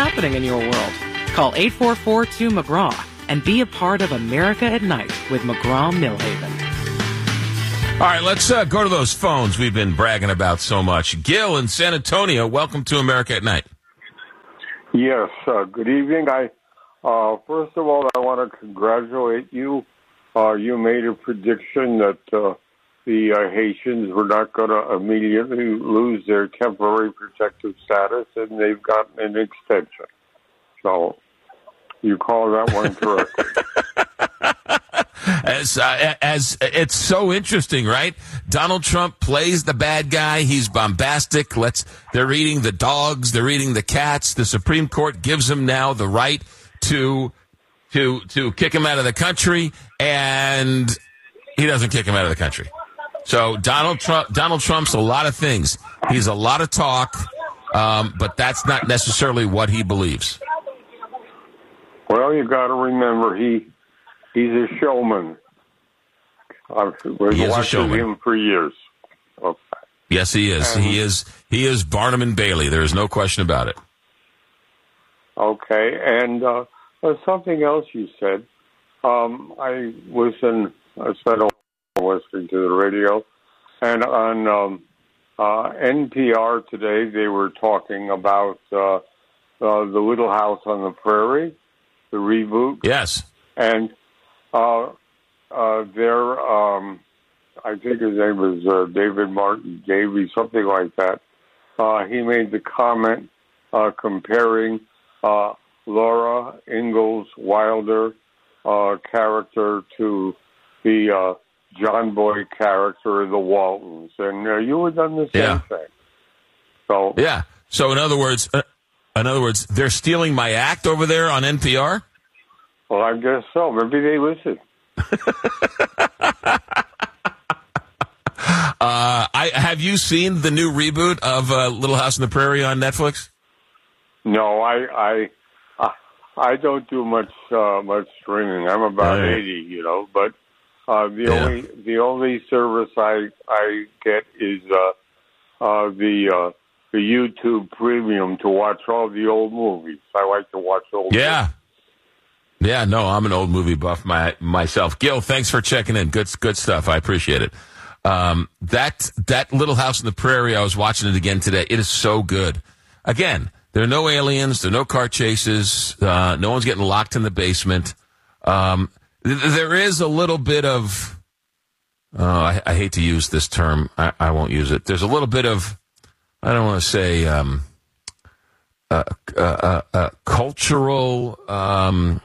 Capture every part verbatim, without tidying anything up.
happening in your world. Call eight four four two McGraw and be a part of America at Night with McGraw-Millhaven. All right, let's uh, go to those phones we've been bragging about so much. Gil in San Antonio, welcome to America at Night. Yes, uh, good evening. I uh, first of all, I want to congratulate you. Uh, you made a prediction that uh, the uh, Haitians were not going to immediately lose their temporary protective status, and they've gotten an extension. So you call that one correctly. As uh, as it's so interesting, right? Donald Trump plays the bad guy. He's bombastic. Let's. They're eating the dogs. They're eating the cats. The Supreme Court gives him now the right to to to kick him out of the country, and he doesn't kick him out of the country. So Donald Trump, Donald Trump's a lot of things. He's a lot of talk, um, but that's not necessarily what he believes. Well, you got to remember he. He's a showman. I've been watching him for years. Okay. Yes, he is. And, he is. He is Barnum and Bailey. There is no question about it. Okay, and uh, there's something else you said. Um, I was in. I spent a while listening to the radio, and on um, uh, N P R today they were talking about uh, uh, the Little House on the Prairie, the reboot. Yes, and. Uh, uh, there, um, I think his name was uh, David Martin Davey, something like that. Uh, he made the comment uh, comparing uh, Laura Ingalls Wilder uh, character to the uh, John Boy character of the Waltons, and uh, you had done the same yeah. thing. So yeah. So in other words, uh, in other words, they're stealing my act over there on N P R. Well, I guess so. Maybe they listen. uh, I have you seen the new reboot of uh, Little House on the Prairie on Netflix? No, I I I don't do much uh, much streaming. I'm about right. eighty, you know. But uh, the yeah. only the only service I I get is uh, uh, the uh, the YouTube Premium to watch all the old movies. I like to watch old. Yeah. movies. Yeah, no, I'm an old movie buff my, myself. Gil, thanks for checking in. Good, good stuff. I appreciate it. Um, that that Little House on the Prairie, I was watching it again today. It is so good. Again, there are no aliens, there are no car chases, uh, no one's getting locked in the basement. Um, th- there is a little bit of, oh, I, I hate to use this term. I, I won't use it. There's a little bit of, I don't want to say, um, uh, uh, uh, uh cultural, um,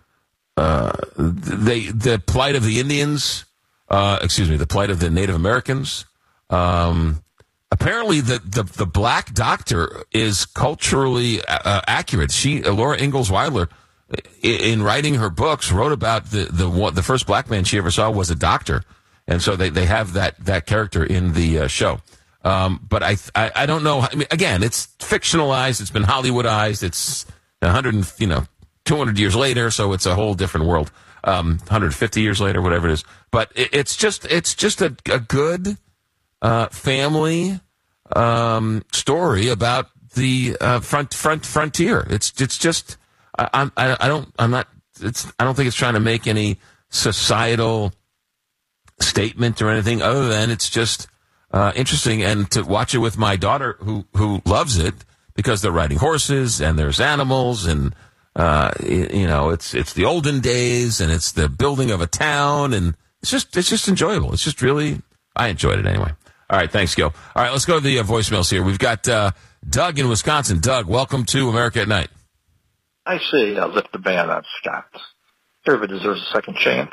Uh, they, the plight of the Indians, uh, excuse me, the plight of the Native Americans. Um, apparently the, the, the black doctor is culturally uh, accurate. She, uh, Laura Ingalls Wilder, in, in writing her books, wrote about the, the, the first black man she ever saw was a doctor. And so they, they have that, that character in the uh, show. Um, but I, I, I don't know. I mean, again, it's fictionalized. It's been Hollywoodized. It's a hundred, you know, two hundred years later, so it's a whole different world. Um, one hundred fifty years later, whatever it is. But it, it's just it's just a, a good uh, family um, story about the uh, front front frontier. It's it's just I, I I don't I'm not it's I don't think it's trying to make any societal statement or anything other than it's just uh, interesting, and to watch it with my daughter who who loves it because they're riding horses and there's animals and. Uh, you know, it's it's the olden days, and it's the building of a town, and it's just it's just enjoyable. It's just really, I enjoyed it anyway. All right, thanks, Gil. All right, let's go to the uh, voicemails here. We've got uh, Doug in Wisconsin. Doug, welcome to America at Night. I say uh, lift the ban on Scott. Everybody deserves a second chance,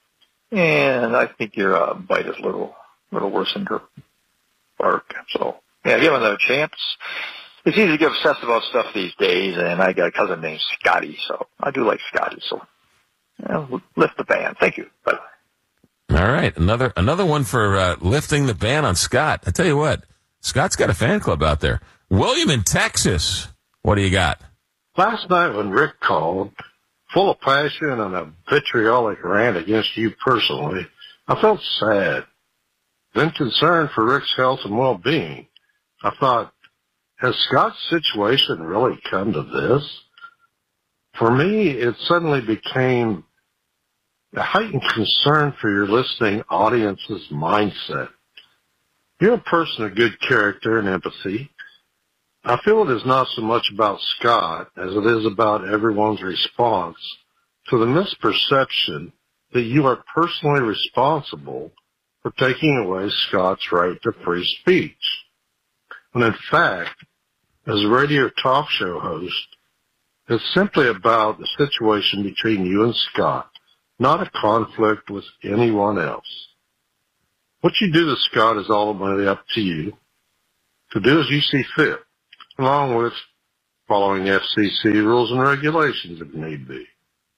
and I think your uh, bite is a little little worse than your bark. So yeah, give him another chance. It's easy to get obsessed about stuff these days, and I got a cousin named Scotty, so I do like Scotty. So, you know, lift the ban. Thank you. Bye. All right, another another one for uh, lifting the ban on Scott. I tell you what, Scott's got a fan club out there. William in Texas, what do you got? Last night when Rick called, full of passion and a vitriolic rant against you personally, I felt sad, then concerned for Rick's health and well-being. I thought, has Scott's situation really come to this? For me, it suddenly became a heightened concern for your listening audience's mindset. You're a person of good character and empathy. I feel it is not so much about Scott as it is about everyone's response to the misperception that you are personally responsible for taking away Scott's right to free speech. When in fact, as a radio talk show host, it's simply about the situation between you and Scott, not a conflict with anyone else. What you do to Scott is ultimately up to you to do as you see fit, along with following F C C rules and regulations if need be.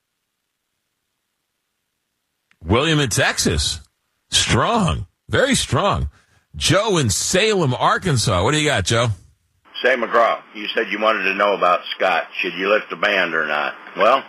William in Texas. Strong. Very strong. Joe in Salem, Arkansas. What do you got, Joe? Say, McGraw, you said you wanted to know about Scott. Should you lift the band or not? Well,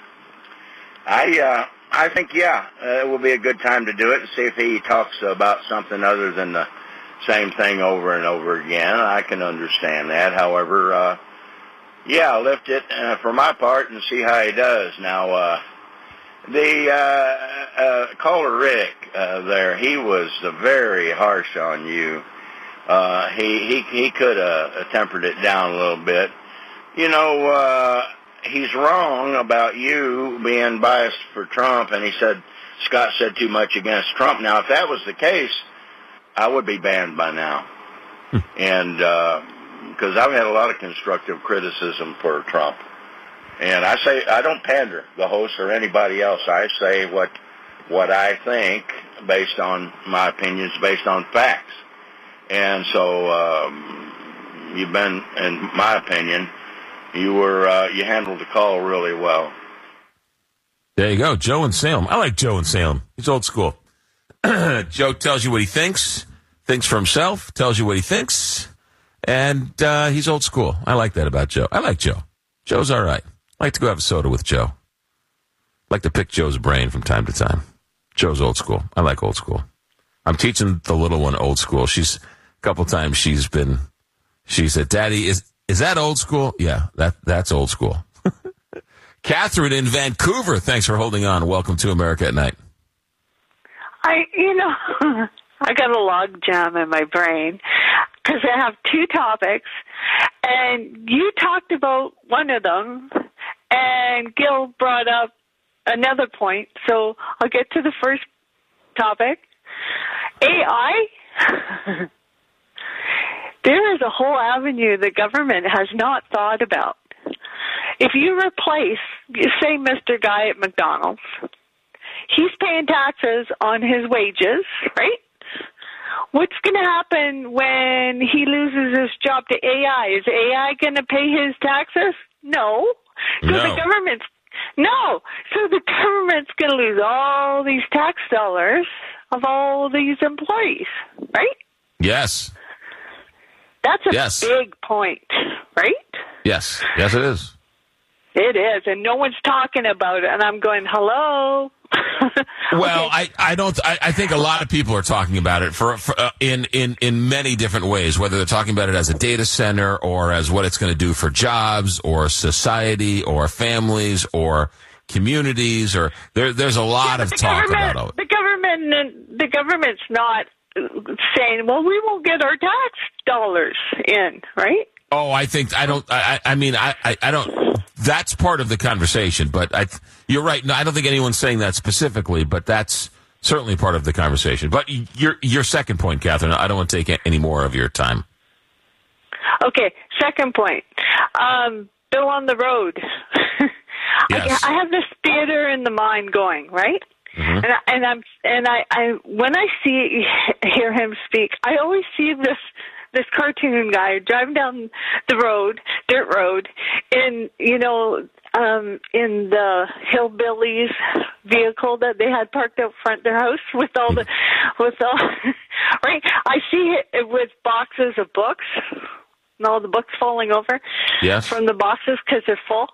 I uh, I think, yeah, uh, it will be a good time to do it and see if he talks about something other than the same thing over and over again. I can understand that. However, uh, yeah, lift it uh, for my part and see how he does. Now, uh, the uh, uh, caller Rick uh, there, he was uh, very harsh on you. Uh, he he he could have tempered it down a little bit. You know, uh, he's wrong about you being biased for Trump, and he said Scott said too much against Trump. Now, if that was the case, I would be banned by now. Hmm. And because uh, I've had a lot of constructive criticism for Trump. And I say I don't pander the host or anybody else. I say what what I think based on my opinions, based on facts. And so um, you've been, in my opinion, you were uh, you handled the call really well. There you go, Joe in Salem. I like Joe in Salem. He's old school. Joe tells you what he thinks, thinks for himself, tells you what he thinks, and uh, he's old school. I like that about Joe. I like Joe. Joe's all right. I like to go have a soda with Joe. I like to pick Joe's brain from time to time. Joe's old school. I like old school. I'm teaching the little one old school. She's a couple times she's been, she said, Daddy, is is that old school? Yeah, that that's old school. Catherine in Vancouver, thanks for holding on. Welcome to America at Night. I, you know, I got a log jam in my brain because I have two topics, and you talked about one of them, and Gil brought up another point, so I'll get to the first topic. A I, there is a whole avenue the government has not thought about. If you replace, say, Mister Guy at McDonald's, he's paying taxes on his wages, right? What's going to happen when he loses his job to A I? Is A I going to pay his taxes? No. So no. the government's no. So the government's going to lose all these tax dollars of all these employees, right? Yes. That's a yes. big point, right? Yes. Yes, it is. It is, and no one's talking about it, and I'm going, hello? Well, okay. I, I don't. I, I think a lot of people are talking about it for, for uh, in in in many different ways. Whether they're talking about it as a data center, or as what it's going to do for jobs, or society, or families, or communities, or there, there's a lot yeah, of talk about all it. The government, the government's not saying, "Well, we won't get our tax dollars in," right? Oh, I think I don't. I, I mean, I, I, I don't. That's part of the conversation, but I, you're right. No, I don't think anyone's saying that specifically, but that's certainly part of the conversation. But your your second point, Catherine, I don't want to take any more of your time. Okay, second point. Um, Bill on the Road. Yes. I, I have this theater in the mind going, right? Mm-hmm. And, I, and I'm and I, I when I see hear him speak, I always see this. This cartoon guy driving down the road, dirt road, in, you know, um, in the hillbillies vehicle that they had parked out front of their house with all the, with all, right? I see it with boxes of books and all the books falling over yes. from the boxes because they're full.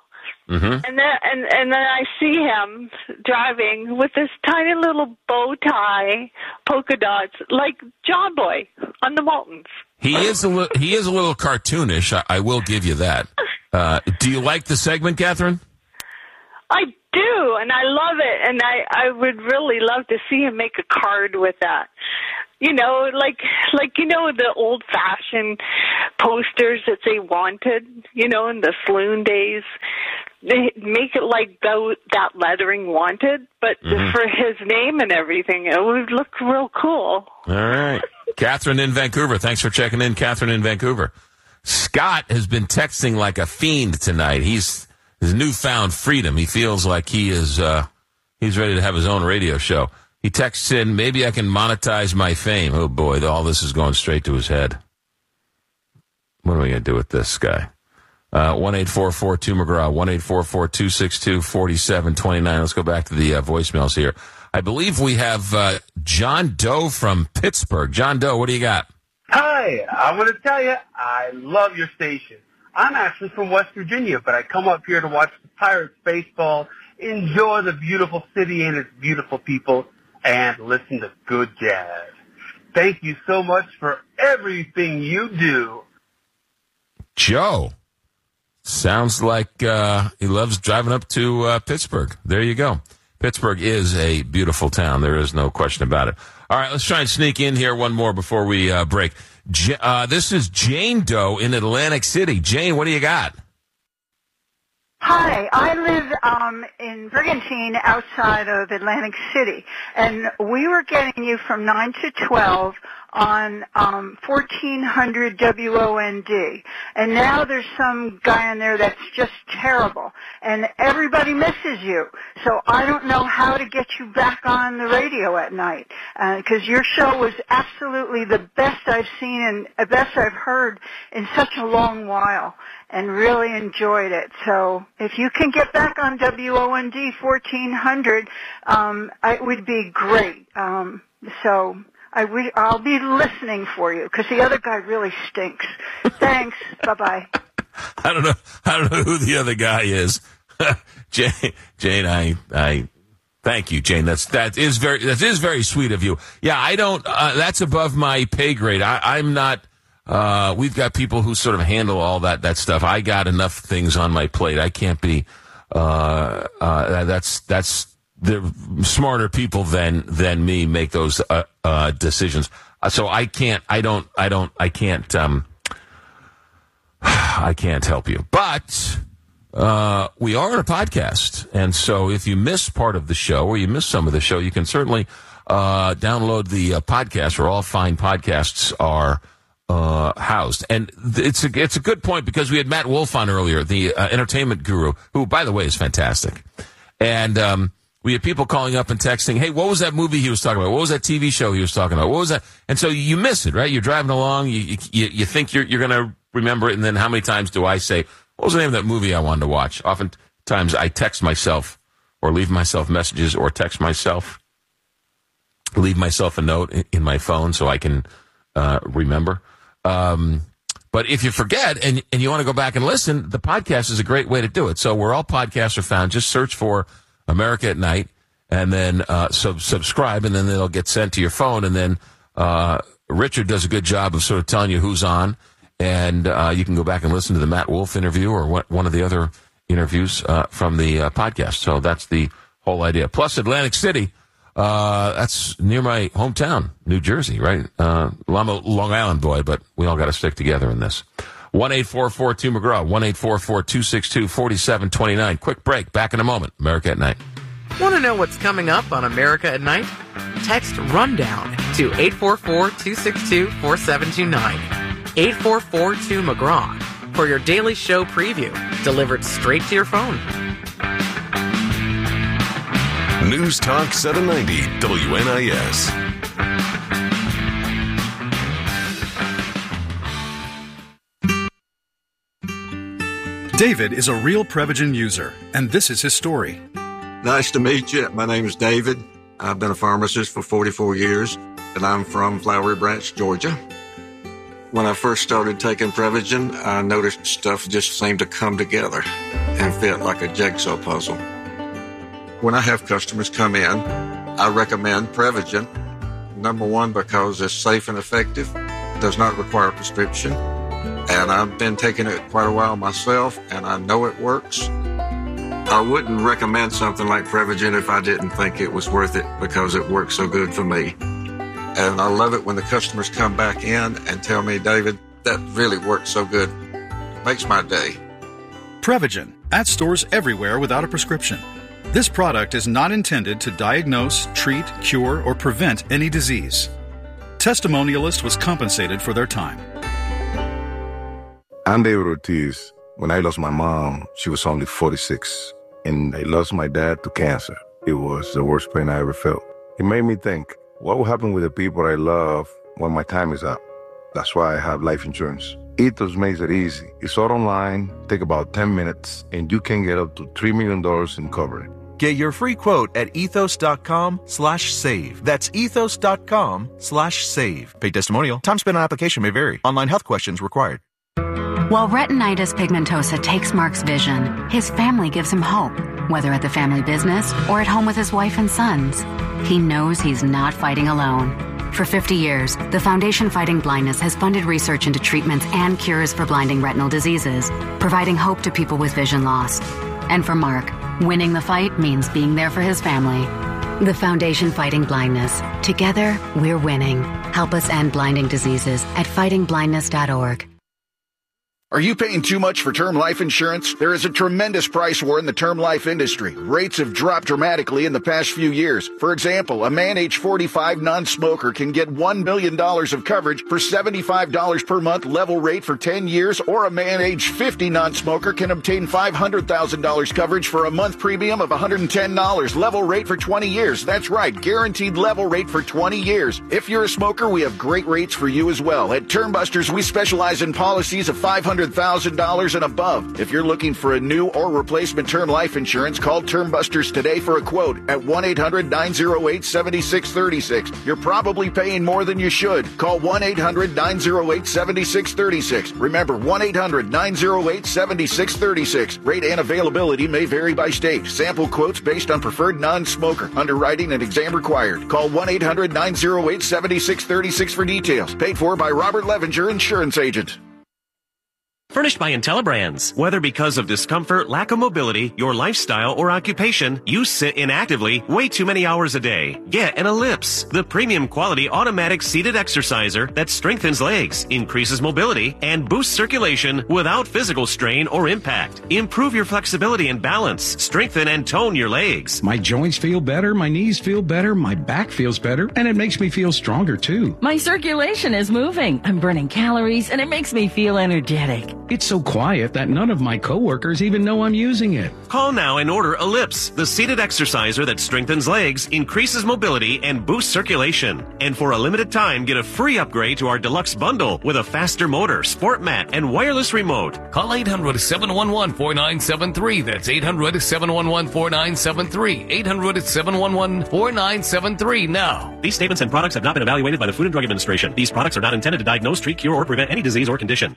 Mm-hmm. And then and, and then I see him driving with this tiny little bow tie, polka dots, like John Boy on the Moultons. He is a li- he is a little cartoonish. I, I will give you that. Uh, do you like the segment, Catherine? I do, and I love it, and I, I would really love to see him make a card with that. You know, like, like you know, the old-fashioned posters that they wanted, you know, in the saloon days. They make it like the, that lettering wanted, but Mm-hmm. for his name and everything, it would look real cool. All right. Catherine in Vancouver. Thanks for checking in, Catherine in Vancouver. Scott has been texting like a fiend tonight. He's his newfound freedom. He feels like he is uh, he's ready to have his own radio show. He texts in, maybe I can monetize my fame. Oh, boy, all this is going straight to his head. What are we going to do with this guy? Uh, one eight four four two McGraw, one eight four four two six two four seven two nine. Let's go back to the uh, voicemails here. I believe we have uh, John Doe from Pittsburgh. John Doe, what do you got? Hi, I want to tell you, I love your station. I'm actually from West Virginia, but I come up here to watch the Pirates baseball, enjoy the beautiful city and its beautiful people, and listen to good jazz. Thank you so much for everything you do. Joe. Sounds like uh, he loves driving up to uh, Pittsburgh. There you go. Pittsburgh is a beautiful town. There is no question about it. All right, let's try and sneak in here one more before we uh, break. J- uh, this is Jane Doe in Atlantic City. Jane, what do you got? Hi, I live um, in Brigantine outside of Atlantic City, and we were getting you from nine to twelve on um, fourteen hundred W O N D, and now there's some guy in there that's just terrible, and everybody misses you, so I don't know how to get you back on the radio at night, because uh, your show was absolutely the best I've seen and the best I've heard in such a long while, and really enjoyed it. So if you can get back on W O N D fourteen hundred, um, it would be great. Um, so I would, I'll be listening for you because the other guy really stinks. Thanks. Bye-bye. I don't know. I don't know who the other guy is. Jane, Jane, I, I, thank you, Jane. That's, that is very, that is very sweet of you. Yeah, I don't, uh, that's above my pay grade. I, I'm not, uh, we've got people who sort of handle all that, that stuff. I got enough things on my plate. I can't be, uh, uh, that's, that's, the smarter people than, than me make those, uh, uh, decisions. Uh, so I can't, I don't, I don't, I can't, um, I can't help you. But, uh, we are on a podcast. And so if you miss part of the show or you miss some of the show, you can certainly, uh, download the uh, podcast where all fine podcasts are, uh, housed. And it's a, it's a good point because we had Matt Wolf on earlier, the uh, entertainment guru, who, by the way, is fantastic. And, um, we had people calling up and texting, hey, what was that movie he was talking about? What was that T V show he was talking about? What was that? And so you miss it, right? You're driving along, you you, you think you're you're going to remember it, and then how many times do I say, what was the name of that movie I wanted to watch? Oftentimes I text myself or leave myself messages or text myself, leave myself a note in, in my phone so I can uh, remember. Um, but if you forget and, and you want to go back and listen, the podcast is a great way to do it. So where all podcasts are found, just search for America at Night, and then uh, sub- subscribe, and then they'll get sent to your phone. And then uh, Richard does a good job of sort of telling you who's on, and uh, you can go back and listen to the Matt Wolf interview or what, one of the other interviews uh, from the uh, podcast. So that's the whole idea. Plus, Atlantic City, uh, that's near my hometown, New Jersey, right? Uh, well, I'm a Long Island boy, but we all got to stick together in this. one eight four four two McGraw, one eight four four two six two four seven two nine. Quick break. Back in a moment. America at Night. Want to know what's coming up on America at Night? Text RUNDOWN to eight four four two six two four seven two nine. eight four four two McGraw for your daily show preview delivered straight to your phone. News Talk seven ninety W N I S. David is a real Prevagen user, and this is his story. Nice to meet you. My name is David. I've been a pharmacist for forty-four years, and I'm from Flowery Branch, Georgia. When I first started taking Prevagen, I noticed stuff just seemed to come together. and fit like a jigsaw puzzle. When I have customers come in, I recommend Prevagen. Number one, because it's safe and effective, does not require a prescription, and I've been taking it quite a while myself, and I know it works. I wouldn't recommend something like Prevagen if I didn't think it was worth it because it works so good for me. And I love it when the customers come back in and tell me, David, that really works so good. Makes my day. Prevagen, at stores everywhere without a prescription. This product is not intended to diagnose, treat, cure, or prevent any disease. Testimonialist was compensated for their time. I'm David Ortiz. When I lost my mom, she was only forty-six, and I lost my dad to cancer. It was the worst pain I ever felt. It made me think, what will happen with the people I love when my time is up? That's why I have life insurance. Ethos makes it easy. It's all online, take about ten minutes, and you can get up to three million dollars in coverage. Get your free quote at ethos.com slash save. That's ethos.com slash save. Paid testimonial. Time spent on application may vary. Online health questions required. While retinitis pigmentosa takes Mark's vision, his family gives him hope, whether at the family business or at home with his wife and sons. He knows he's not fighting alone. For fifty years, the Foundation Fighting Blindness has funded research into treatments and cures for blinding retinal diseases, providing hope to people with vision loss. And for Mark, winning the fight means being there for his family. The Foundation Fighting Blindness. Together, we're winning. Help us end blinding diseases at fighting blindness dot org. Are you paying too much for term life insurance? There is a tremendous price war in the term life industry. Rates have dropped dramatically in the past few years. For example, a man age forty-five non-smoker can get one million dollars of coverage for seventy-five dollars per month level rate for ten years, or a man age fifty non-smoker can obtain five hundred thousand dollars coverage for a month premium of one hundred ten dollars level rate for twenty years. That's right, guaranteed level rate for twenty years. If you're a smoker, we have great rates for you as well. At Termbusters, we specialize in policies of five hundred thousand dollars and above. If you're looking for a new or replacement term life insurance, call Termbusters today for a quote at one eight hundred nine oh eight seven six three six. You're probably paying more than you should. Call one eight hundred nine oh eight seven six three six. Remember, one eight hundred nine oh eight seven six three six. Rate and availability may vary by state. Sample quotes based on preferred non-smoker. Underwriting and exam required. Call one eight hundred nine oh eight seven six three six for details. Paid for by Robert Levenger, insurance agent. Furnished by IntelliBrands. Whether because of discomfort, lack of mobility, your lifestyle, or occupation, you sit inactively way too many hours a day. Get an Ellipse, the premium quality automatic seated exerciser that strengthens legs, increases mobility, and boosts circulation without physical strain or impact. Improve your flexibility and balance, strengthen and tone your legs. My joints feel better, my knees feel better, my back feels better, and it makes me feel stronger too. My circulation is moving. I'm burning calories, and it makes me feel energetic. It's so quiet that none of my coworkers even know I'm using it. Call now and order Ellipse, the seated exerciser that strengthens legs, increases mobility, and boosts circulation. And for a limited time, get a free upgrade to our deluxe bundle with a faster motor, sport mat, and wireless remote. Call eight hundred seven one one four nine seven three. That's eight hundred seven one one four nine seven three. eight hundred seven one one four nine seven three now. These statements and products have not been evaluated by the Food and Drug Administration. These products are not intended to diagnose, treat, cure, or prevent any disease or condition.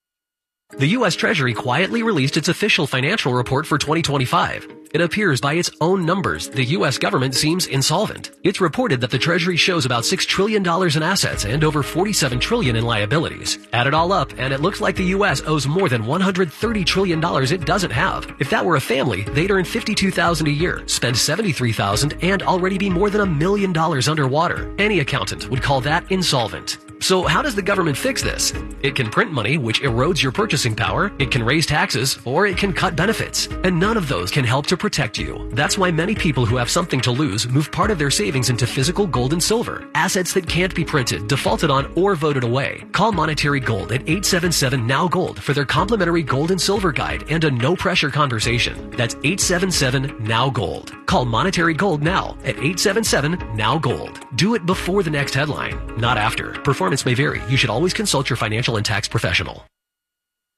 The U S Treasury quietly released its official financial report for twenty twenty-five. It appears by its own numbers, the U S government seems insolvent. It's reported that the Treasury shows about six trillion dollars in assets and over forty-seven trillion dollars in liabilities. Add it all up, and it looks like the U S owes more than one hundred thirty trillion dollars it doesn't have. If that were a family, they'd earn fifty-two thousand dollars a year, spend seventy-three thousand dollars, and already be more than a million dollars underwater. Any accountant would call that insolvent. So how does the government fix this? It can print money, which erodes your purchasing power, it can raise taxes, or it can cut benefits. And none of those can help to protect you. That's why many people who have something to lose move part of their savings into physical gold and silver, assets that can't be printed, defaulted on, or voted away. Call Monetary Gold at eight seven seven N O W Gold for their complimentary gold and silver guide and a no-pressure conversation. That's eight seven seven N O W Gold. Call Monetary Gold now at eight seven seven N O W Gold. Do it before the next headline, not after. Performance may vary. You should always consult your financial and tax professional.